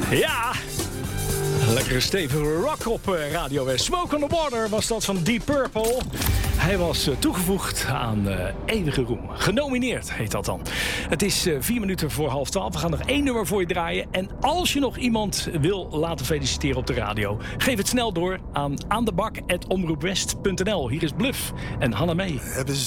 Ja, lekkere stevige rock op Radio West. Smoke on the Water was dat van Deep Purple. Hij was toegevoegd aan Eeuwige Roem. Genomineerd heet dat dan. Het is 4 minuten voor 11:30. We gaan nog 1 nummer voor je draaien. En als je nog iemand wil laten feliciteren op de radio, geef het snel door aan debak@omroepwest.nl. Hier is Bluff en Hanna Mee. We hebben